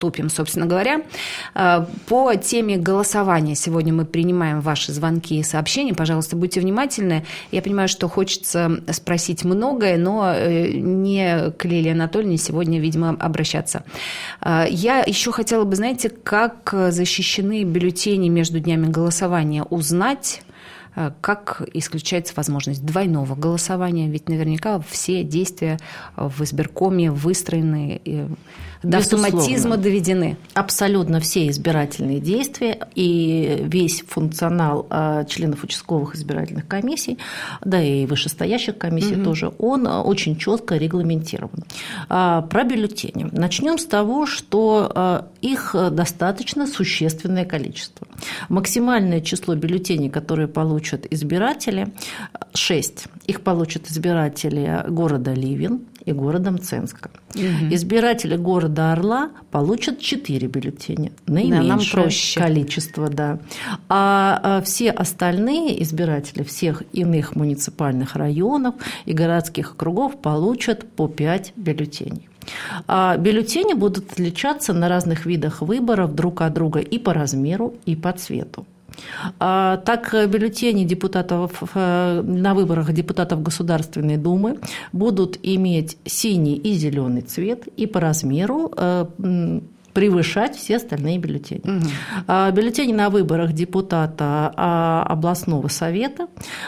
приступим, собственно говоря. По теме голосования сегодня мы принимаем ваши звонки и сообщения. Пожалуйста, будьте внимательны. Я понимаю, что хочется спросить многое, но не к Лилии Анатольевне сегодня, видимо, обращаться. Я еще хотела бы, знаете, как защищены бюллетени между днями голосования узнать, как исключается возможность двойного голосования, ведь наверняка все действия в избиркоме выстроены, до автоматизма доведены. Абсолютно все избирательные действия и весь функционал членов участковых избирательных комиссий, да и вышестоящих комиссий тоже, он очень четко регламентирован. Про бюллетени. Начнем с того, что их достаточно существенное количество. Максимальное число бюллетеней, которые получат избиратели, 6. Их получат избиратели города Ливен и города Мценска. Избиратели города Орла получат 4 бюллетеня, наименьшее количество. Да. А все остальные избиратели всех иных муниципальных районов и городских округов получат по 5 бюллетеней. Бюллетени будут отличаться на разных видах выборов друг от друга и по размеру, и по цвету. Так, бюллетени депутатов на выборах депутатов Государственной Думы будут иметь синий и зеленый цвет и по размеру превышать все остальные бюллетени. Бюллетени на выборах депутата областного совета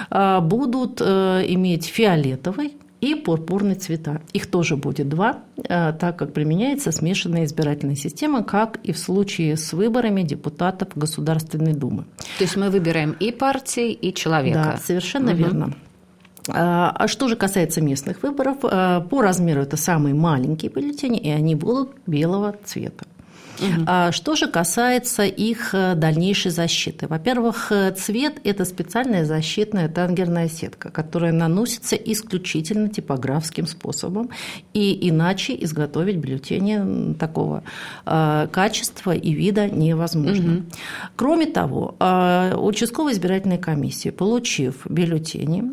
будут иметь фиолетовый и пурпурный цвета. Их тоже будет 2, так как применяется смешанная избирательная система, как и в случае с выборами депутатов Государственной Думы. То есть мы выбираем и партии, и человека. Да, совершенно верно. А что же касается местных выборов, по размеру это самые маленькие бюллетени, и они будут белого цвета. Что же касается их дальнейшей защиты? Во-первых, цвет – это специальная защитная тангерная сетка, которая наносится исключительно типографским способом, и иначе изготовить бюллетени такого качества и вида невозможно. Кроме того, участковая избирательная комиссия, получив бюллетени,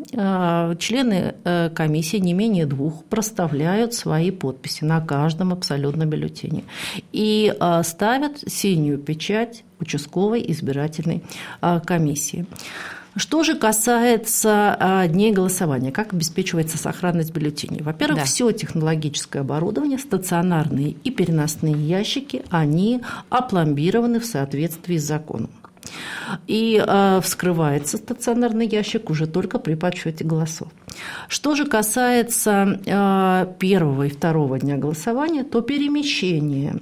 члены комиссии не менее 2 проставляют свои подписи на каждом абсолютно бюллетене и ставят синюю печать участковой избирательной комиссии. Что же касается дней голосования, как обеспечивается сохранность бюллетеней? Во-первых, все технологическое оборудование, стационарные и переносные ящики, они опломбированы в соответствии с законом. И вскрывается стационарный ящик уже только при подсчете голосов. Что же касается 1 и 2 дня голосования, то перемещение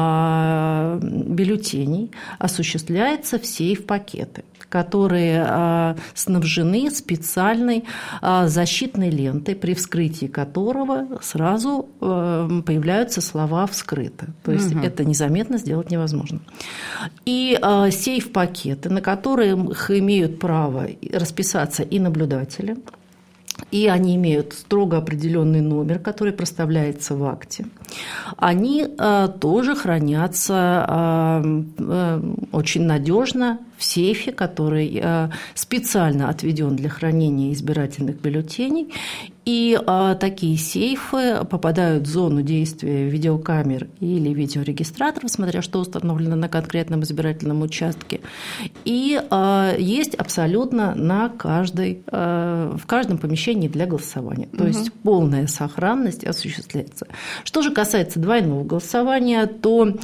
бюллетеней осуществляется в сейф-пакеты, которые снабжены специальной защитной лентой, при вскрытии которого сразу появляются слова «вскрыто». То есть это незаметно сделать невозможно. И сейф-пакеты, на которых имеют право расписаться и наблюдатели, и они имеют строго определенный номер, который проставляется в акте, они тоже хранятся очень надежно в сейфе, который специально отведен для хранения избирательных бюллетеней. И такие сейфы попадают в зону действия видеокамер или видеорегистраторов, смотря что установлено на конкретном избирательном участке. И есть абсолютно в каждом помещении для голосования. То есть полная сохранность осуществляется. Что же касается двойного голосования, то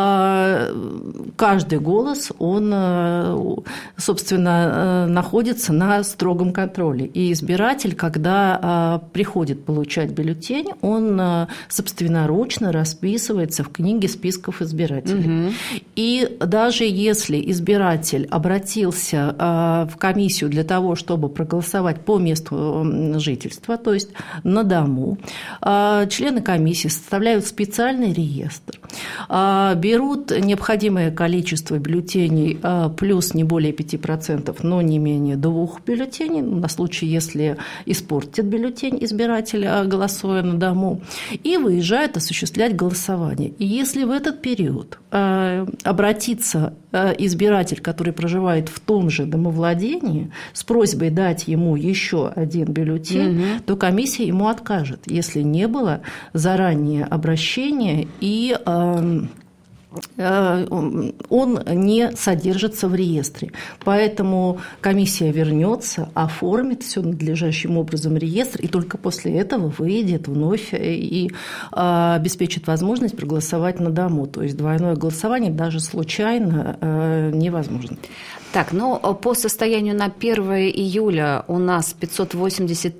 каждый голос, он, собственно, находится на строгом контроле. И избиратель, когда приходит получать бюллетень, он собственноручно расписывается в книге списков избирателей. И даже если избиратель обратился в комиссию для того, чтобы проголосовать по месту жительства, то есть на дому, члены комиссии составляют специальный реестр, берут необходимое количество бюллетеней плюс не более 5%, но не менее 2 бюллетеней, на случай, если испортят бюллетень избирателя, голосуя на дому, и выезжают осуществлять голосование. И если в этот период обратится избиратель, который проживает в том же домовладении, с просьбой дать ему еще один бюллетень, то комиссия ему откажет, если не было заранее обращения и он не содержится в реестре. Поэтому комиссия вернется, оформит все надлежащим образом реестр, и только после этого выйдет вновь и обеспечит возможность проголосовать на дому. То есть двойное голосование даже случайно невозможно. Так, ну, по состоянию на 1 июля у нас 580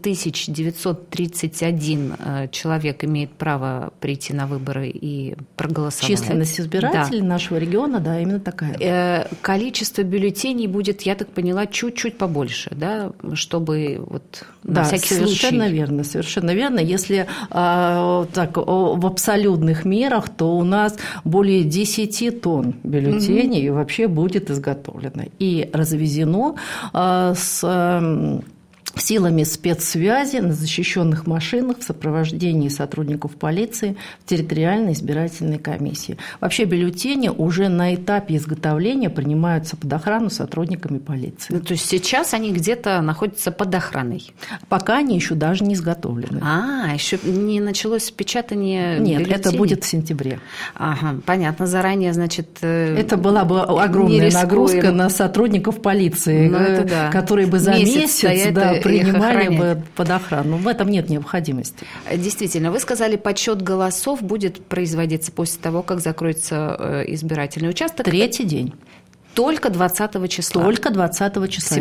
931 человек имеет право прийти на выборы и проголосовать. Численность избирателей нашего региона, да, именно такая. Количество бюллетеней будет, я так поняла, чуть-чуть побольше, да, чтобы вот на всякий случай. Совершенно верно. Если так, в абсолютных мерах, то у нас более 10 тонн бюллетеней вообще будет изготовлено и развезено с силами спецсвязи на защищенных машинах в сопровождении сотрудников полиции в территориальной избирательной комиссии. Вообще бюллетени уже на этапе изготовления принимаются под охрану сотрудниками полиции. Ну, то есть сейчас они где-то находятся под охраной? Пока они еще даже не изготовлены. Еще не началось печатание бюллетеней? Нет, это будет в сентябре. Ага, понятно. Заранее, значит, это была бы огромная нагрузка на сотрудников полиции, которые бы за месяц принимали бы под охрану. В этом нет необходимости. Действительно, вы сказали, подсчет голосов будет производиться после того, как закроется избирательный участок. 3-й день. Только 20 числа? Только 20 числа.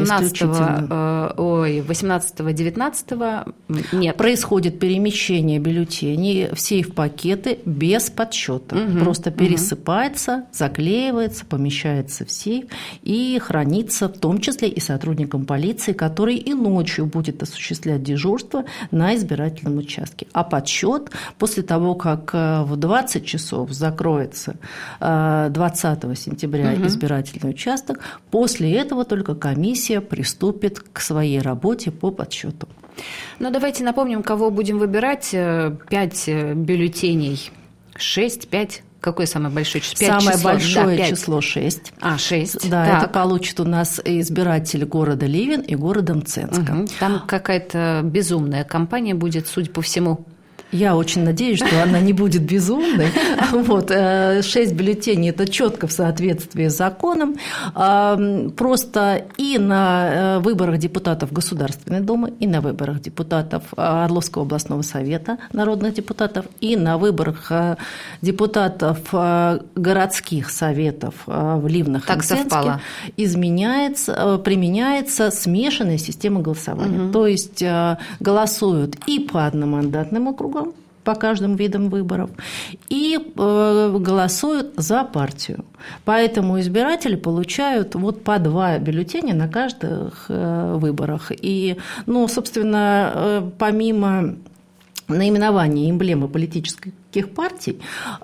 18-19 нет. Происходит перемещение бюллетеней в сейф-пакеты без подсчета. Просто пересыпается, заклеивается, помещается в сейф и хранится в том числе и сотрудникам полиции, который и ночью будет осуществлять дежурство на избирательном участке. А подсчет после того, как в 20 часов закроется 20 сентября избирательный участок, после этого только комиссия приступит к своей работе по подсчету. Ну, давайте напомним, кого будем выбирать. 5 бюллетеней, 6, 5. Какое самое большое число? Самое большое число 6. 6. Да, так. Это получит у нас избиратель города Ливен и города Мценска. Там какая-то безумная кампания будет, судя по всему. Я очень надеюсь, что она не будет безумной. 6 бюллетеней – это четко в соответствии с законом. Просто и на выборах депутатов Государственной Думы, и на выборах депутатов Орловского областного совета, народных депутатов, и на выборах депутатов городских советов в Ливнах и Мценске применяется смешанная система голосования. То есть голосуют и по одномандатным округам, по каждым видам выборов, и голосуют за партию. Поэтому избиратели получают по 2 бюллетеня на каждых выборах. И, собственно, помимо наименования эмблемы политических партий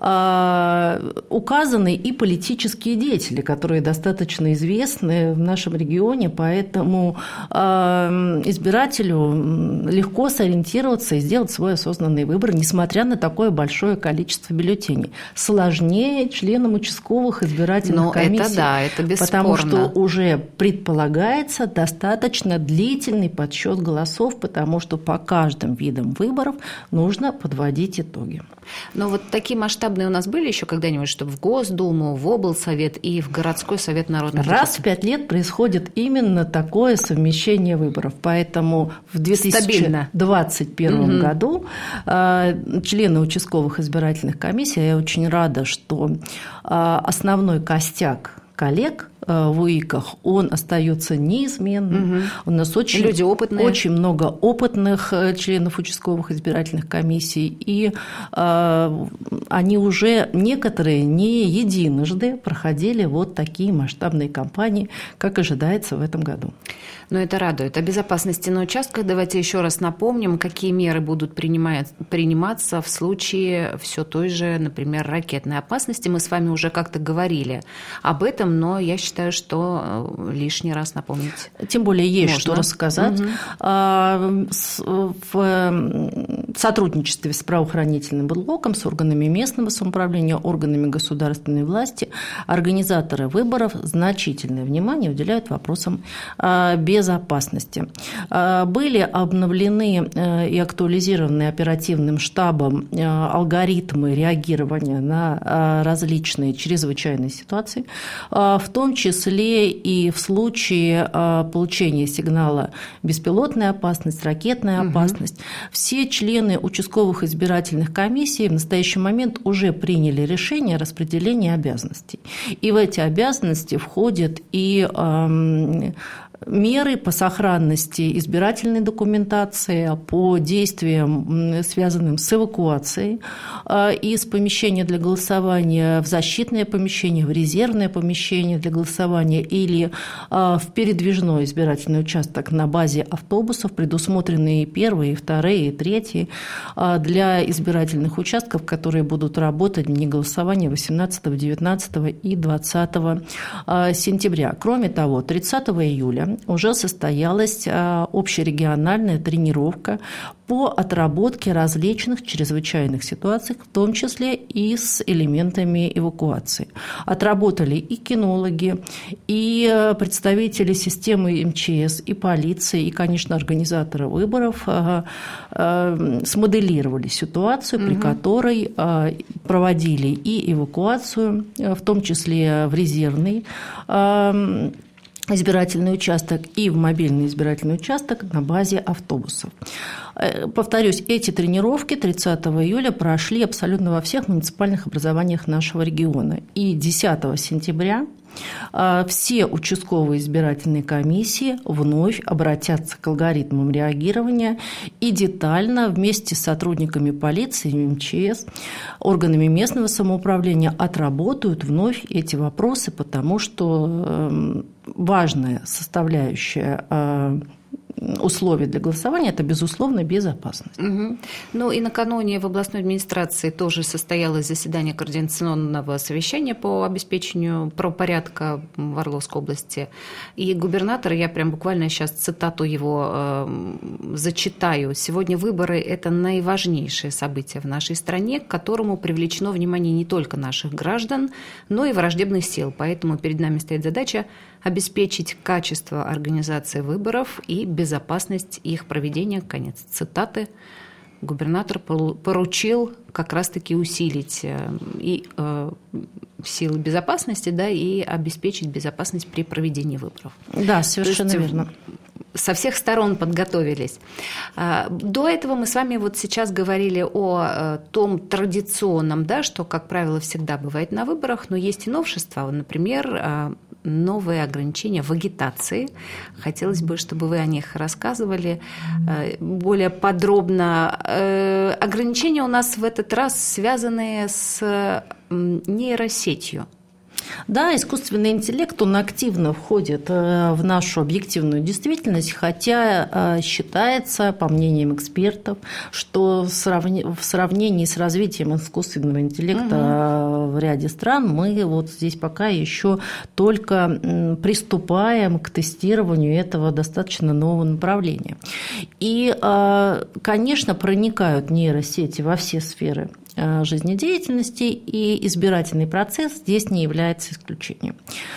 указаны и политические деятели, которые достаточно известны в нашем регионе, поэтому избирателю легко сориентироваться и сделать свой осознанный выбор, несмотря на такое большое количество бюллетеней. Сложнее членам участковых избирательных комиссий, это бесспорно. Потому что уже предполагается достаточно длительный подсчет голосов, потому что по каждым видам выборов нужно подводить итоги. Но такие масштабные у нас были еще когда-нибудь, чтобы в Госдуму, в облсовет и в городской совет народных депутатов? Раз в 5 лет происходит именно такое совмещение выборов. Поэтому в 2021 году члены участковых избирательных комиссий, я очень рада, что основной костяк коллег в УИКах, он остается неизменным. У нас люди опытные. Очень много опытных членов участковых избирательных комиссий, и они уже некоторые не единожды проходили такие масштабные кампании, как ожидается в этом году. Но это радует. О безопасности на участках давайте еще раз напомним, какие меры будут приниматься в случае все той же, например, ракетной опасности. Мы с вами уже как-то говорили об этом, но я считаю, что лишний раз напомнить. Тем более есть что рассказать. В сотрудничестве с правоохранительным блоком, с органами местного самоуправления, органами государственной власти организаторы выборов значительное внимание уделяют вопросам безопасности. Были обновлены и актуализированы оперативным штабом алгоритмы реагирования на различные чрезвычайные ситуации, в том числе и в случае получения сигнала беспилотная опасность, ракетная опасность. Все члены участковых избирательных комиссий в настоящий момент уже приняли решение о распределении обязанностей. И в эти обязанности входят и меры по сохранности избирательной документации, по действиям, связанным с эвакуацией из помещения для голосования в защитное помещение, в резервное помещение для голосования или в передвижной избирательный участок на базе автобусов, предусмотренные первые, вторые и третьи для избирательных участков, которые будут работать в дни голосования 18, 19 и 20 сентября. Кроме того, 30 июля уже состоялась общерегиональная тренировка по отработке различных чрезвычайных ситуаций, в том числе и с элементами эвакуации. Отработали и кинологи, и представители системы МЧС, и полиции, и, конечно, организаторы выборов смоделировали ситуацию, при которой проводили и эвакуацию, в том числе в резервный избирательный участок и в мобильный избирательный участок на базе автобусов. Повторюсь, эти тренировки 30 июля прошли абсолютно во всех муниципальных образованиях нашего региона. И 10 сентября все участковые избирательные комиссии вновь обратятся к алгоритмам реагирования и детально вместе с сотрудниками полиции, МЧС, органами местного самоуправления отработают вновь эти вопросы, потому что важная составляющая условий для голосования – это, безусловно, безопасность. Ну и накануне в областной администрации тоже состоялось заседание координационного совещания по обеспечению правопорядка в Орловской области. И губернатор, я прям буквально сейчас цитату его зачитаю: «Сегодня выборы – это наиважнейшее событие в нашей стране, к которому привлечено внимание не только наших граждан, но и враждебных сил. Поэтому перед нами стоит задача обеспечить качество организации выборов и безопасность их проведения». Конец цитаты. Губернатор поручил как раз-таки усилить и силы безопасности, да, и обеспечить безопасность при проведении выборов. Да, совершенно верно. Со всех сторон подготовились. До этого мы с вами вот сейчас говорили о том традиционном, да, что, как правило, всегда бывает на выборах, но есть и новшества. Например, новые ограничения в агитации. Хотелось бы, чтобы вы о них рассказывали более подробно. Ограничения у нас в этот раз связаны с нейросетью. Да, искусственный интеллект, он активно входит в нашу объективную действительность, хотя считается, по мнениям экспертов, что в сравнении с развитием искусственного интеллекта в ряде стран мы вот здесь пока еще только приступаем к тестированию этого достаточно нового направления. И, конечно, проникают нейросети во все сферы жизнедеятельности, и избирательный процесс здесь не является исключением.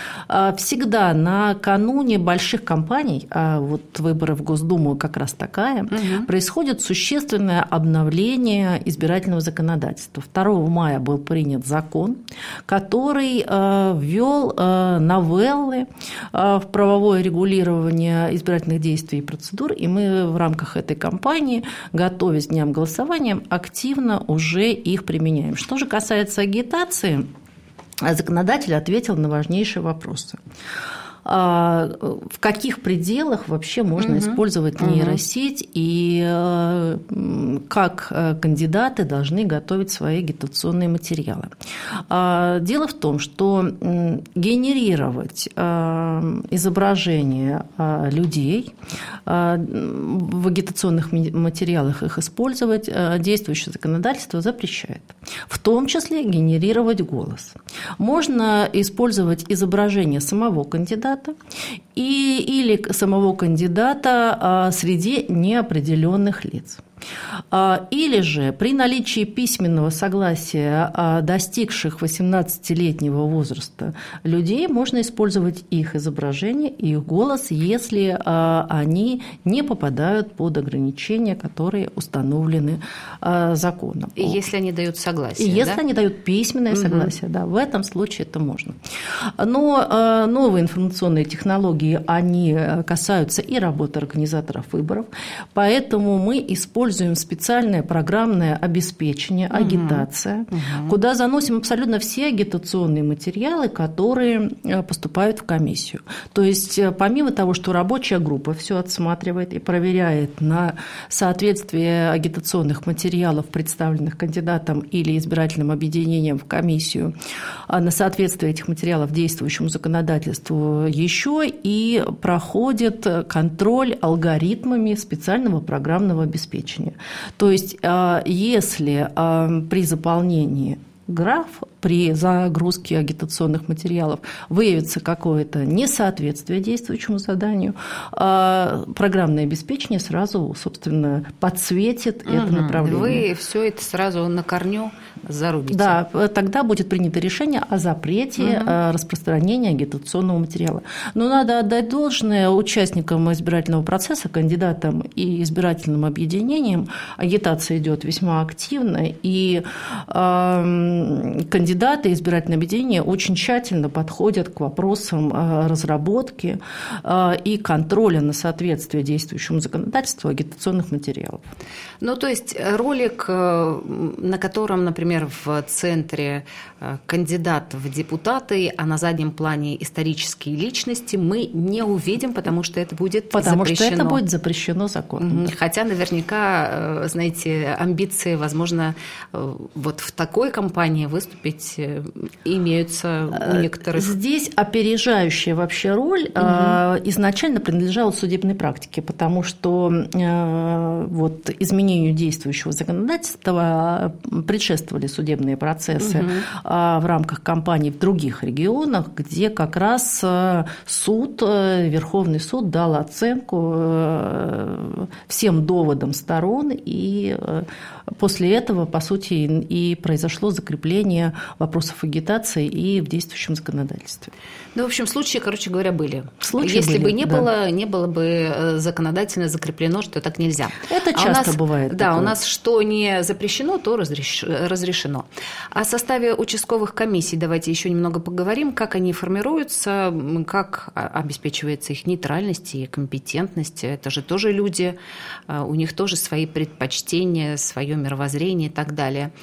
Всегда накануне больших кампаний, вот выборы в Госдуму как раз такая, происходит существенное обновление избирательного законодательства. 2 мая был принят закон, который ввел новеллы в правовое регулирование избирательных действий и процедур, и мы в рамках этой кампании, готовясь к дням голосования, активно уже их применяем. Что же касается агитации, законодатель ответил на важнейшие вопросы. В каких пределах вообще можно использовать нейросеть и как кандидаты должны готовить свои агитационные материалы. Дело в том, что генерировать изображения людей в агитационных материалах, их использовать, действующее законодательство запрещает. В том числе генерировать голос. Можно использовать изображение самого кандидата или самого кандидата среди неопределенных лиц. Или же при наличии письменного согласия достигших 18-летнего возраста людей можно использовать их изображение и их голос, если они не попадают под ограничения, которые установлены законом. И если они дают согласие. И если они дают письменное согласие, да, в этом случае это можно. Но новые информационные технологии, они касаются и работы организаторов выборов, поэтому мы используем специальное программное обеспечение, агитация, куда заносим абсолютно все агитационные материалы, которые поступают в комиссию. То есть помимо того, что рабочая группа все отсматривает и проверяет на соответствие агитационных материалов, представленных кандидатом или избирательным объединением в комиссию, на соответствие этих материалов действующему законодательству, еще и проходит контроль алгоритмами специального программного обеспечения. То есть, если при заполнении граф, при загрузке агитационных материалов выявится какое-то несоответствие действующему заданию, программное обеспечение сразу, собственно, подсветит это направление. Вы все это сразу на корню зарубите. Да, тогда будет принято решение о запрете распространения агитационного материала. Но надо отдать должное участникам избирательного процесса, кандидатам и избирательным объединениям. Агитация идет весьма активно, и кандидаты и избирательные объединения очень тщательно подходят к вопросам разработки и контроля на соответствие действующему законодательству агитационных материалов. Ну, то есть ролик, на котором, например, в центре кандидат в депутаты, а на заднем плане исторические личности, мы не увидим, потому что это будет запрещено. Потому что это будет запрещено законом. Хотя наверняка, знаете, амбиции, возможно, вот в такой кампании выступить имеются у некоторых. Здесь опережающая вообще роль изначально принадлежала судебной практике, потому что вот изменению действующего законодательства предшествовали судебные процессы в рамках кампаний в других регионах, где как раз суд, Верховный суд дал оценку всем доводам сторон, и после этого, по сути, и произошло закрепление вопросов агитации и в действующем законодательстве. Ну, в общем, случаи, короче говоря, были. Случаи Если были, бы не было бы законодательно закреплено, что так нельзя. Это часто бывает. Да, такое. У нас что не запрещено, то разрешено. О составе участковых комиссий давайте еще немного поговорим. Как они формируются, как обеспечивается их нейтральность и компетентность. Это же тоже люди, у них тоже свои предпочтения, свое мировоззрение и так далее.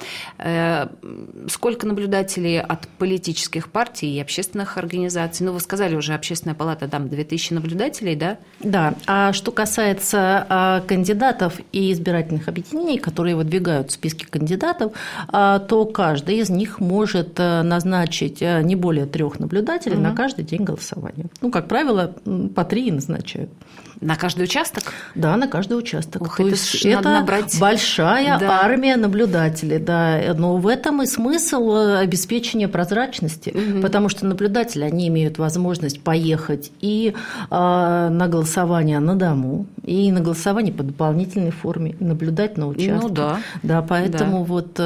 Сколько наблюдателей от политических партий и общественных организаций? Ну, вы сказали уже, Общественная палата, там 2000 наблюдателей, да? Да. А что касается кандидатов и избирательных объединений, которые выдвигают списки кандидатов, то каждый из них может назначить не более 3 наблюдателей на каждый день голосования. Ну, как правило, по 3 назначают. На каждый участок? Да, на каждый участок. Ух, то есть это большая армия наблюдателей, да. Но в этом и смысл обеспечения прозрачности, потому что наблюдатели, они имеют возможность поехать и на голосование на дому, и на голосование по дополнительной форме, наблюдать на участке. Ну да. Да, поэтому вот...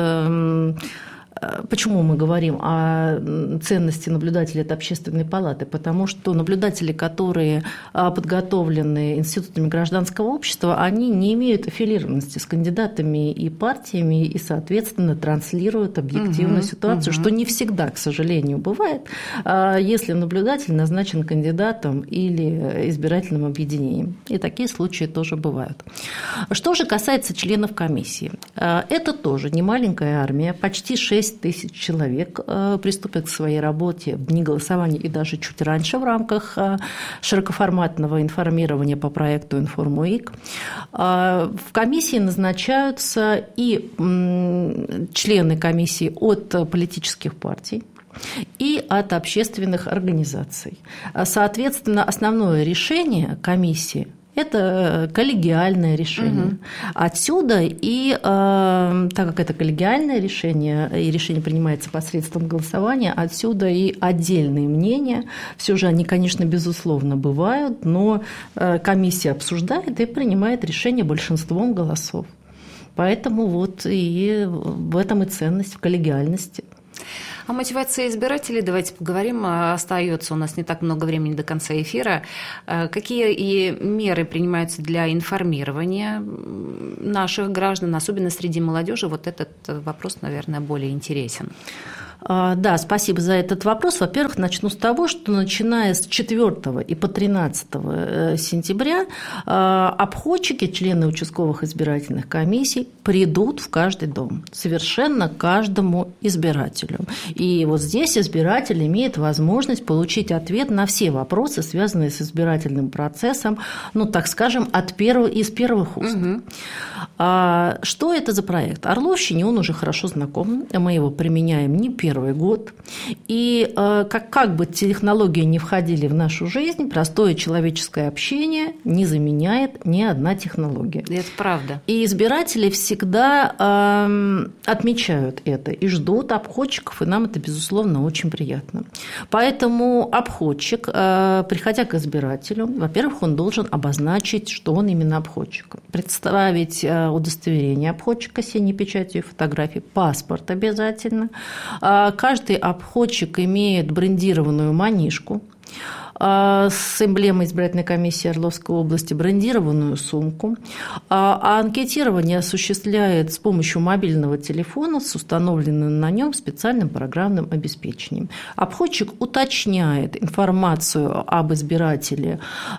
Почему мы говорим о ценности наблюдателей от Общественной палаты? Потому что наблюдатели, которые подготовлены институтами гражданского общества, они не имеют аффилированности с кандидатами и партиями и, соответственно, транслируют объективную ситуацию, что не всегда, к сожалению, бывает, если наблюдатель назначен кандидатом или избирательным объединением. И такие случаи тоже бывают. Что же касается членов комиссии? Это тоже немаленькая армия, почти 6 тысяч человек приступят к своей работе в дни голосования и даже чуть раньше в рамках широкоформатного информирования по проекту «Информ-УИК». В комиссии назначаются и члены комиссии от политических партий, и от общественных организаций. Соответственно, основное решение комиссии – это коллегиальное решение. Отсюда и, так как это коллегиальное решение, и решение принимается посредством голосования, отсюда и отдельные мнения. Все же они, конечно, безусловно бывают, но комиссия обсуждает и принимает решение большинством голосов. Поэтому вот и в этом и ценность, в коллегиальности. О мотивации избирателей давайте поговорим. Остается у нас не так много времени до конца эфира. Какие и меры принимаются для информирования наших граждан, особенно среди молодежи? Вот этот вопрос, наверное, более интересен. Да, спасибо за этот вопрос. Во-первых, начну с того, что начиная с 4 и по 13 сентября обходчики, члены участковых избирательных комиссий придут в каждый дом, совершенно каждому избирателю. И вот здесь избиратель имеет возможность получить ответ на все вопросы, связанные с избирательным процессом, ну, так скажем, из первых уст. Угу. Что это за проект? Орловщине он уже хорошо знаком, мы его применяем не первый год. И как бы технологии не входили в нашу жизнь, простое человеческое общение не заменяет ни одна технология. Это правда. И избиратели всегда отмечают это и ждут обходчиков, и нам это, безусловно, очень приятно. Поэтому обходчик, приходя к избирателю, во-первых, он должен обозначить, что он именно обходчик, представить удостоверение обходчика с синей печатью и фотографией, паспорт обязательно. Каждый обходчик имеет брендированную манишку с эмблемой избирательной комиссии Орловской области, брендированную сумку. А анкетирование осуществляет с помощью мобильного телефона с установленным на нем специальным программным обеспечением. Обходчик уточняет информацию об избирателе,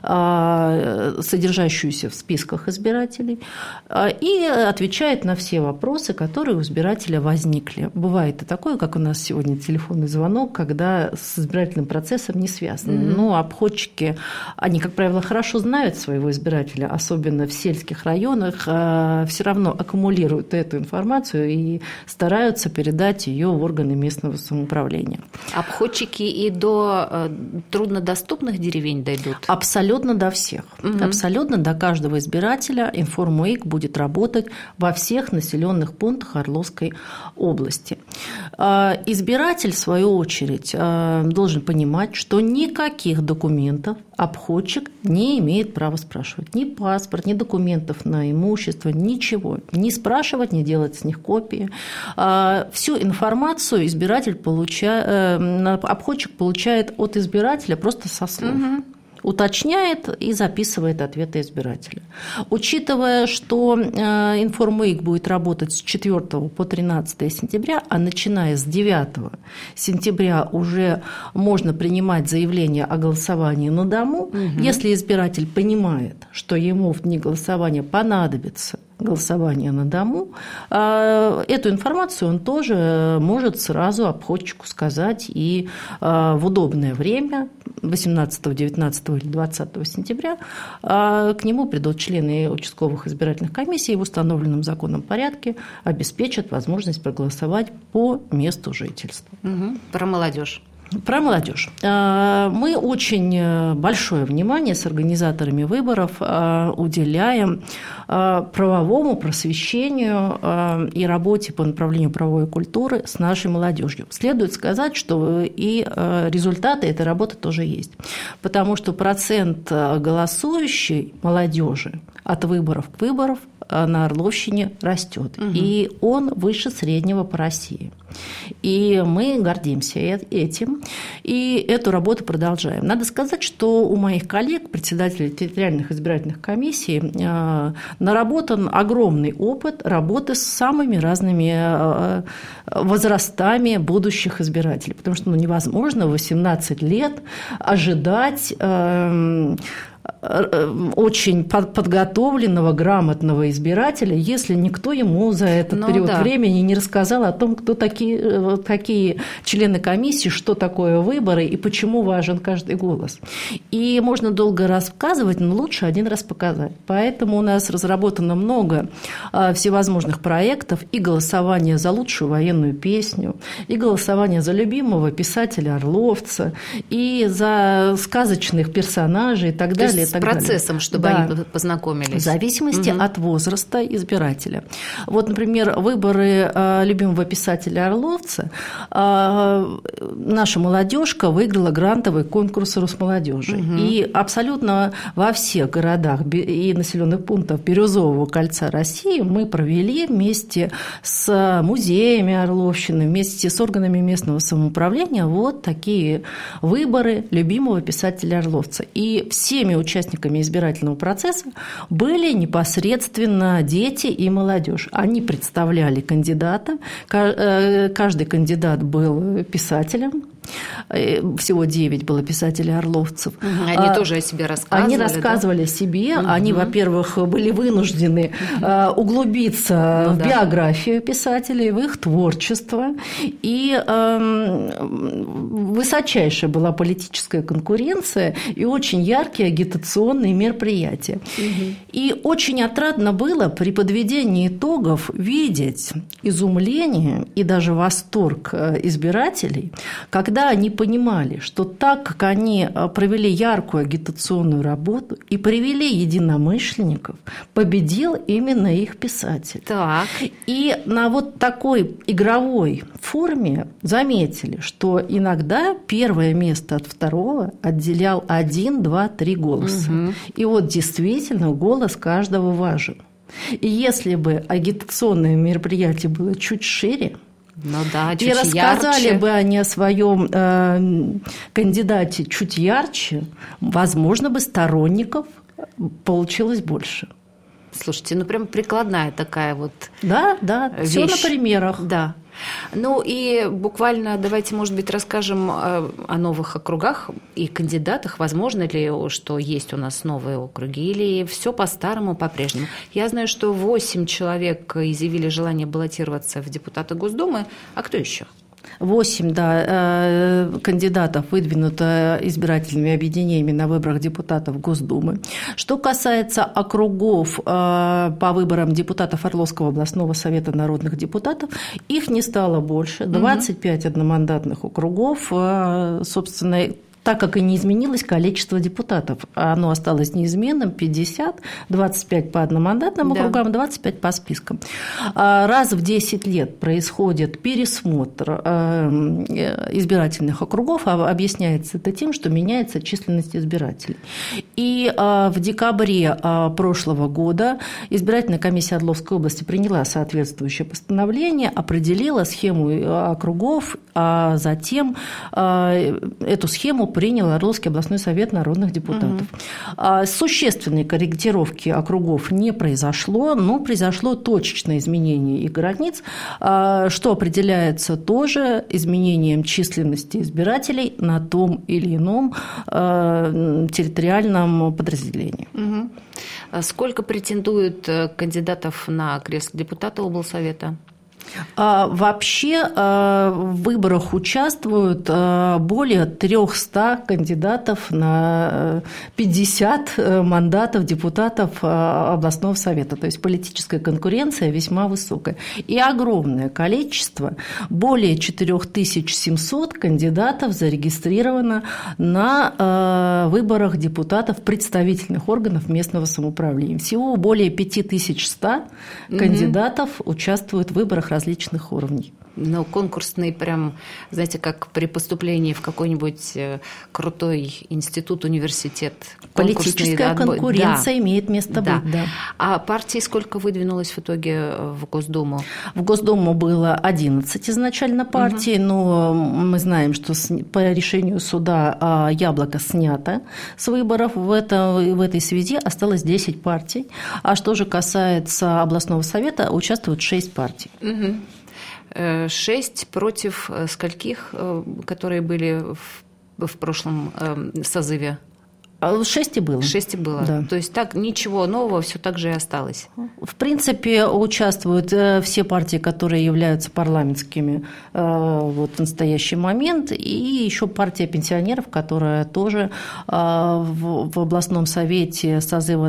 содержащуюся в списках избирателей, и отвечает на все вопросы, которые у избирателя возникли. Бывает и такое, как у нас сегодня телефонный звонок, когда с избирательным процессом не связано. Но обходчики, они, как правило, хорошо знают своего избирателя, особенно в сельских районах, все равно аккумулируют эту информацию и стараются передать ее в органы местного самоуправления. Обходчики и до труднодоступных деревень дойдут? Абсолютно до всех. Угу. Абсолютно до каждого избирателя InformUEIC будет работать во всех населенных пунктах Орловской области. Избиратель, в свою очередь, должен понимать, что никаких документов обходчик не имеет права спрашивать. Ни паспорт, ни документов на имущество, ничего. Не спрашивать, не делать с них копии. Всю информацию обходчик получает от избирателя просто со слов. Угу. Уточняет и записывает ответы избирателя. Учитывая, что InformUEIC будет работать с 4 по 13 сентября, а начиная с 9 сентября уже можно принимать заявление о голосовании на дому, если избиратель понимает, что ему в дни голосования понадобится голосование на дому, эту информацию он тоже может сразу обходчику сказать, и в удобное время, 18, 19 или 20 сентября, к нему придут члены участковых избирательных комиссий и в установленном законом порядке обеспечат возможность проголосовать по месту жительства. Угу. Про молодежь. Про молодежь. Мы очень большое внимание с организаторами выборов уделяем правовому просвещению и работе по направлению правовой культуры с нашей молодежью. Следует сказать, что и результаты этой работы тоже есть, потому что процент голосующей молодежи от выборов к выборам на Орловщине растет, и он выше среднего по России. И мы гордимся этим, и эту работу продолжаем. Надо сказать, что у моих коллег, председателей территориальных избирательных комиссий, наработан огромный опыт работы с самыми разными возрастами будущих избирателей, потому что невозможно в 18 лет ожидать очень подготовленного, грамотного избирателя, если никто ему за этот период времени не рассказал о том, кто такие члены комиссии, что такое выборы и почему важен каждый голос. И можно долго рассказывать, но лучше один раз показать. Поэтому у нас разработано много всевозможных проектов, и голосование за лучшую военную песню, и голосование за любимого писателя-орловца, и за сказочных персонажей и так далее. так далее. С процессом, чтобы они познакомились. В зависимости от возраста избирателя. Вот, например, выборы любимого писателя Орловца, наша молодежка выиграла грантовый конкурс Росмолодежи. И абсолютно во всех городах и населенных пунктах Бирюзового кольца России мы провели вместе с музеями Орловщины, вместе с органами местного самоуправления вот такие выборы любимого писателя Орловца. И всеми участниками избирательного процесса были непосредственно дети и молодежь. Они представляли кандидата, каждый кандидат был писателем. Всего 9 было писателей-орловцев. Они тоже о себе рассказывали. Они рассказывали о себе. Они, во-первых, были вынуждены углубиться в биографию писателей, в их творчество. И высочайшая была политическая конкуренция и очень яркие агитационные мероприятия. И очень отрадно было при подведении итогов видеть изумление и даже восторг избирателей, когда они понимали, что так как они провели яркую агитационную работу и привели единомышленников, победил именно их писатель. Так. И на вот такой игровой форме заметили, что иногда первое место от второго отделял 1, 2, 3 голоса. И вот действительно голос каждого важен. И если бы агитационное мероприятие было чуть шире, и рассказали бы они о своем кандидате чуть ярче, возможно, бы сторонников получилось больше. Слушайте, прям прикладная такая вот вещь. Все на примерах. Да. И буквально давайте, может быть, расскажем о новых округах и кандидатах. Возможно ли, что есть у нас новые округи, или все по-старому, по-прежнему? Я знаю, что 8 человек изъявили желание баллотироваться в депутаты Госдумы. А кто еще? 8 кандидатов выдвинуто избирательными объединениями на выборах депутатов Госдумы. Что касается округов по выборам депутатов Орловского областного совета народных депутатов, их не стало больше. 25 одномандатных округов, собственно, так как и не изменилось количество депутатов. Оно осталось неизменным – 50, 25 по одномандатным округам, 25 по спискам. Раз в 10 лет происходит пересмотр избирательных округов, объясняется это тем, что меняется численность избирателей. И в декабре прошлого года избирательная комиссия Орловской области приняла соответствующее постановление, определила схему округов, а затем эту схему принял Орловский областной совет народных депутатов. Существенной корректировки округов не произошло, но произошло точечное изменение их границ, что определяется тоже изменением численности избирателей на том или ином территориальном подразделении. Сколько претендует кандидатов на кресло депутата облсовета? Вообще в выборах участвуют более 300 кандидатов на 50 мандатов депутатов областного совета. То есть политическая конкуренция весьма высокая. И огромное количество, более 4700 кандидатов зарегистрировано на выборах депутатов представительных органов местного самоуправления. Всего более 5100 кандидатов участвуют в выборах различных уровней. Конкурсный прям, знаете, как при поступлении в какой-нибудь крутой институт, университет. Политическая конкуренция имеет место быть. Да. А партий сколько выдвинулось в итоге в Госдуму? В Госдуму было 11 изначально партий, но мы знаем, что по решению суда Яблоко снято с выборов. В этой связи осталось 10 партий. А что же касается областного совета, участвуют 6 партий. 6 против скольких, которые были в прошлом созыве? 6 и было. 6 и было. Да. То есть так ничего нового, все так же и осталось. В принципе, участвуют все партии, которые являются парламентскими в настоящий момент, и еще партия пенсионеров, которая тоже в областном совете созыва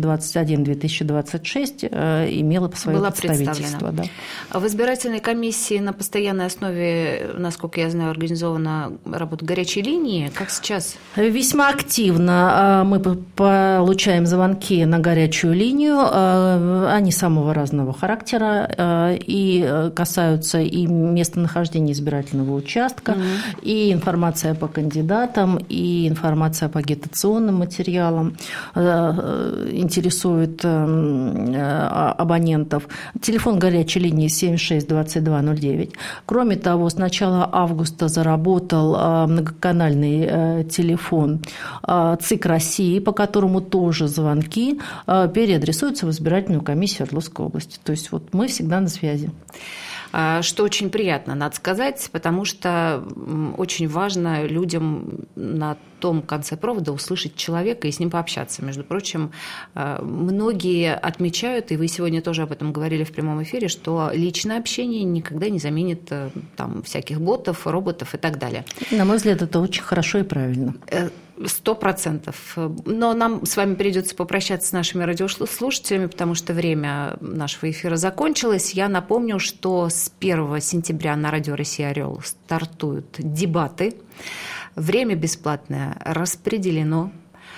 2021-2026 имела свое представительство. Да. В избирательной комиссии на постоянной основе, насколько я знаю, организована работа горячей линии. Как сейчас? Весьма активно Ежедневно мы получаем звонки на горячую линию. Они самого разного характера и касаются и местонахождения избирательного участка, и информация по кандидатам, и информация по агитационным материалам интересует абонентов. Телефон горячей линии 76 22 09. Кроме того, с начала августа заработал многоканальный телефон ЦИК России, по которому тоже звонки переадресуются в избирательную комиссию Свердловской области. То есть вот мы всегда на связи. Что очень приятно, надо сказать, потому что очень важно людям на том конце провода услышать человека и с ним пообщаться. Между прочим, многие отмечают, и вы сегодня тоже об этом говорили в прямом эфире, что личное общение никогда не заменит там всяких ботов, роботов и так далее. На мой взгляд, это очень хорошо и правильно. 100%. Но нам с вами придется попрощаться с нашими радиослушателями, потому что время нашего эфира закончилось. Я напомню, что с 1 сентября на Радио России «Орел» стартуют дебаты. Время бесплатное распределено.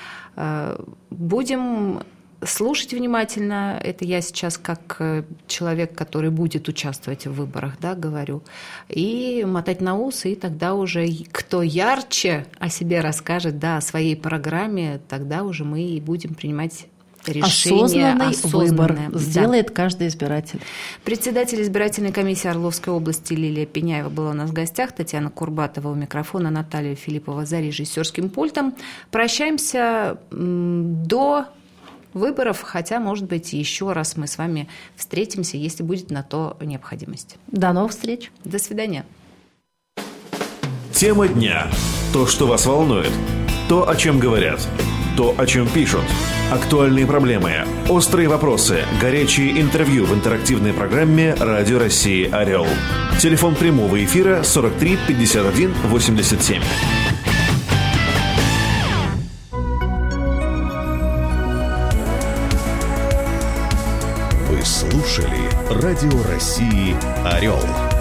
Будем слушать внимательно. Это я сейчас как человек, который будет участвовать в выборах, да, говорю. И мотать на ус, и тогда уже кто ярче о себе расскажет, да, о своей программе, тогда уже мы и будем принимать решение. Выбор сделает каждый избиратель. Председатель избирательной комиссии Орловской области Лилия Пеняева была у нас в гостях, Татьяна Курбатова у микрофона, Наталья Филиппова за режиссерским пультом. Прощаемся до выборов, хотя, может быть, еще раз мы с вами встретимся, если будет на то необходимость. До новых встреч. До свидания. Тема дня. То, что вас волнует. То, о чем говорят. То, о чем пишут. Актуальные проблемы. Острые вопросы. Горячие интервью в интерактивной программе «Радио России Орел». Телефон прямого эфира 43 51 87. Слушали Радио России «Орел».